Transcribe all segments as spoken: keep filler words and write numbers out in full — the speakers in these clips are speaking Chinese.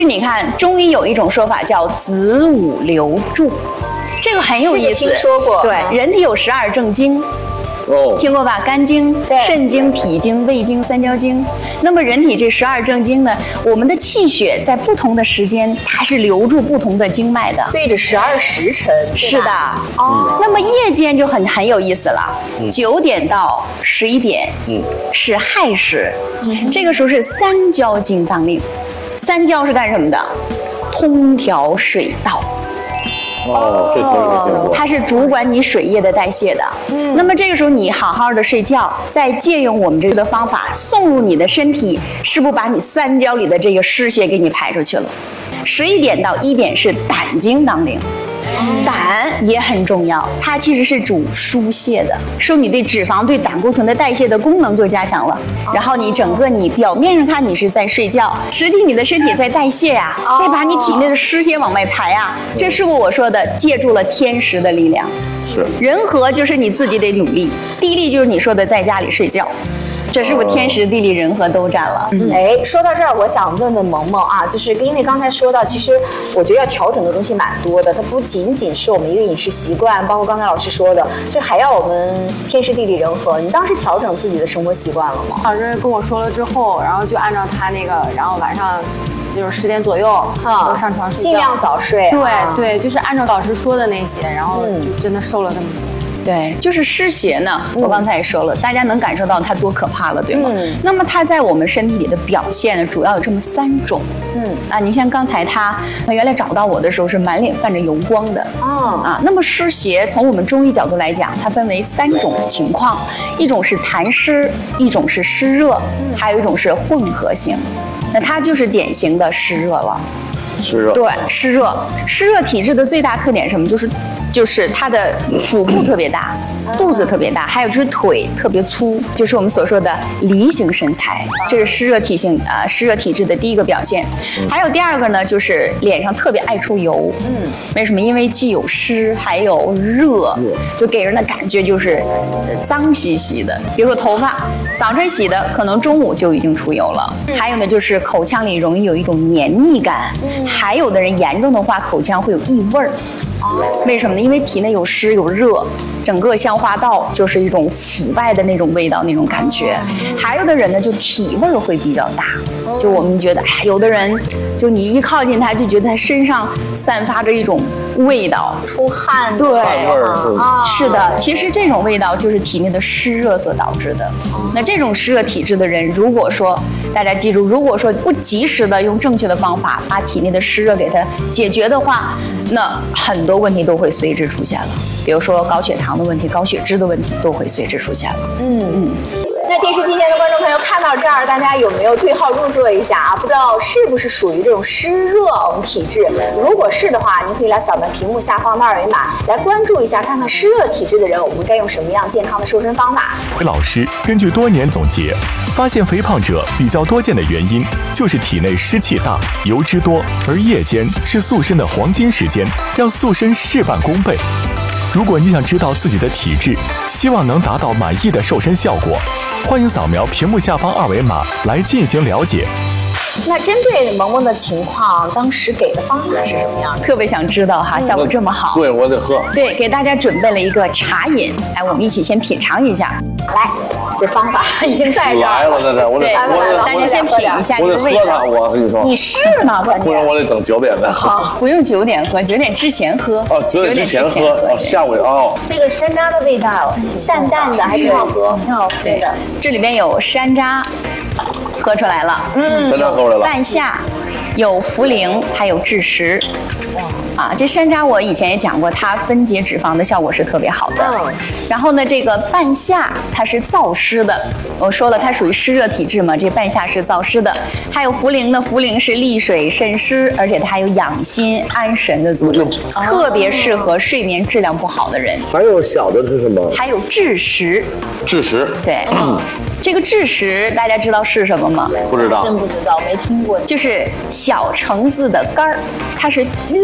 你看，中医有一种说法叫子午流注，这个很有意思。 这个听说过。 对，人体有十二正经。哦，听过吧？肝经、肾经、脾经、胃经、三焦经。那么人体这十二正经呢，我们的气血在不同的时间，它是流注不同的经脉的， 对着十二时辰。 是的。哦。那么夜间就很很有意思了，九点到十一点，嗯，是亥时，嗯，这个时候是三焦经当令。三焦是干什么的？通调水道。 哦，这词儿没听过。 它是主管你水液的代谢的。嗯，那么这个时候你好好的睡觉，再借用我们这个的方法送入你的身体，是不是把你三焦里的这个湿血给你排出去了？十一点到一点是胆经当令。胆也很重要，它其实是主疏泄的，受你对脂肪、对胆固醇的代谢的功能就加强了。然后你整个你表面上看你是在睡觉，实际你的身体在代谢呀、啊，再把你体内的湿血往外排啊。这是我说的，借助了天时的力量。 是人和就是你自己得努力，地利就是你说的在家里睡觉。这是不是天时地利人和都占了？ 嗯，哎，说到这儿，我想问问萌萌啊，就是因为刚才说到，其实我觉得要调整的东西蛮多的，它不仅仅是我们一个饮食习惯，包括刚才老师说的，就还要我们天时地利人和。你当时调整自己的生活习惯了吗？ 老师跟我说了之后，然后就按照他那个，然后晚上就是十点左右啊，都上床睡觉， 尽量早睡。 对对，就是按照老师说的那些，然后就真的瘦了那么多。 对，就是湿邪呢，我刚才也说了，大家能感受到它多可怕了，对吗？嗯。那么它在我们身体里的表现呢，主要有这么三种。嗯啊，你像刚才他，他原来找到我的时候是满脸泛着油光的。哦。啊，那么湿邪从我们中医角度来讲，它分为三种情况，一种是痰湿，一种是湿热，还有一种是混合型。那它就是典型的湿热了。 湿热。 对，湿热，湿热体质的最大特点是什么？就是。就是它的腹部特别大，肚子特别大，还有就是腿特别粗，就是我们所说的梨形身材，这是湿热体性啊、呃、湿热体质的第一个表现。还有第二个呢，就是脸上特别爱出油。嗯，为什么？因为既有湿还有热，就给人的感觉就是脏兮兮的。比如说头发，早晨洗的，可能中午就已经出油了。还有呢，就是口腔里容易有一种黏腻感，还有的人严重的话，口腔会有异味儿。为什么呢？因为体内有湿有热，整个消化道就是一种腐败的那种味道，那种感觉。还有的人呢，就体味会比较大，就我们觉得，哎，有的人就你一靠近他，就觉得他身上散发着一种味道， 出汗， 对， 汗味儿啊，是的。其实这种味道就是体内的湿热所导致的。那这种湿热体质的人，如果说大家记住，如果说不及时的用正确的方法把体内的湿热给它解决的话，那很多问题都会随之出现了，比如说高血糖的问题、高血脂的问题都会随之出现了。嗯嗯。 那电视机前的观众朋友看到这儿，大家有没有对号入座一下啊？不知道是不是属于这种湿热我们体质？如果是的话，您可以来扫描屏幕下方的二维码，来关注一下，看看湿热体质的人，我们该用什么样健康的瘦身方法。 老师根据多年总结，发现肥胖者比较多见的原因就是体内湿气大、油脂多，而夜间是塑身的黄金时间，要塑身事半功倍。如果你想知道自己的体质，希望能达到满意的瘦身效果，欢迎扫描屏幕下方二维码来进行了解。 那针对萌萌的情况，当时给的方法是什么样的？ 特别想知道哈，效果这么好。 对，我得喝。 对，给大家准备了一个茶饮，哎，我们一起先品尝一下。 来，这方法已经在这儿来了，在这儿，我得， 我得，大家先品一下这个味道。 我跟你说， 你试呢，关键。 不然我得等九点再喝。 好，不用九点喝，九点之前喝。 哦，九点之前喝，哦，下午哦。 这个山楂的味道，淡淡的，还挺好喝，挺好喝的。 这里边有山楂。喝出来了， 嗯，山楂喝出来了。 半夏，有茯苓，还有枳实。啊，这山楂我以前也讲过，它分解脂肪的效果是特别好的。嗯。然后呢，这个半夏它是燥湿的，我说了它属于湿热体质嘛，这半夏是燥湿的。还有茯苓呢，茯苓是利水渗湿，而且它还有养心安神的作用，哦、特别适合睡眠质量不好的人。 还有小的是什么？ 还有枳实。 枳实。 对。嗯。这个枳实大家知道是什么吗？ 不知道， 真不知道，没听过。 就是小橙子的干儿，它是略微有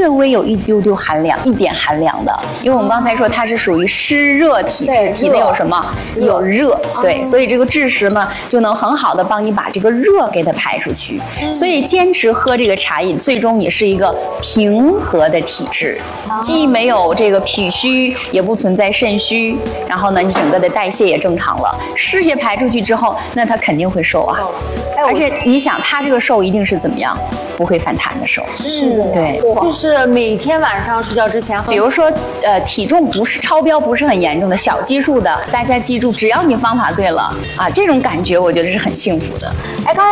一丢丢寒凉，一点寒凉的。因为我们刚才说它是属于湿热体质，体内有什么？有热，对，所以这个枳实呢就能很好的帮你把这个热给它排出去。所以坚持喝这个茶饮，最终你是一个平和的体质，既没有这个脾虚，也不存在肾虚，然后呢，你整个的代谢也正常了，湿邪排出去之后，那它肯定会瘦啊。而且你想，它这个瘦一定是怎么样？不会反弹的瘦。 是的， 对， 就是每天晚上睡觉之前喝。 比如说，呃，体重不是超标，不是很严重的小基数的，大家记住，只要你方法对了啊，这种感觉我觉得是很幸福的。 哎，刚才